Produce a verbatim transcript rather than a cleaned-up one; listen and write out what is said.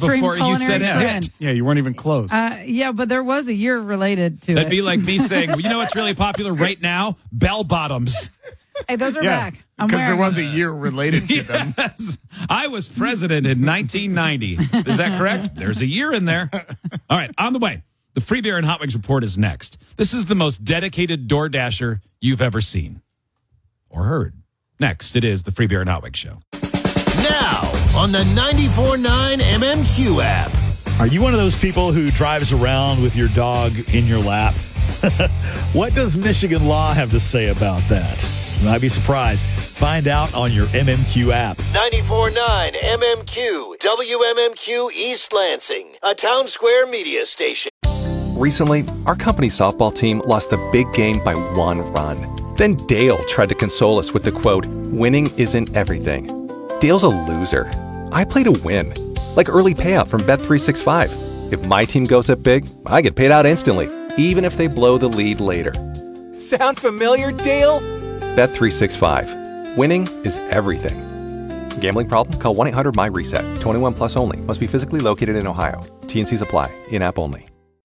Extreme before you said culinary it. trend. Yeah, you weren't even close. Uh, yeah, but there was a year related to That'd it. be like me saying, well, you know what's really popular right now? Bell bottoms. Hey, those are yeah, back. I'm because there wearing was a them. year related to them. Yes. I was president in nineteen ninety. Is that correct? There's a year in there. All right, on the way. The Free Beer and Hot Wings report is next. This is the most dedicated DoorDasher you've ever seen or heard. Next, it is the Free Beer and Hot Wings show. Now, on the ninety-four point nine M M Q app. Are you one of those people who drives around with your dog in your lap? What does Michigan law have to say about that? You might be surprised. Find out on your M M Q app. ninety-four point nine M M Q, W M M Q East Lansing, a Town Square media station. Recently, our company softball team lost the big game by one run. Then Dale tried to console us with the quote, "Winning isn't everything." Dale's a loser. I play to win. Like early payout from Bet three sixty-five. If my team goes up big, I get paid out instantly, even if they blow the lead later. Sound familiar, Dale? Bet three sixty-five. Winning is everything. Gambling problem? Call one eight hundred M Y RESET. twenty-one plus only. Must be physically located in Ohio. T N Cs apply. In-app only.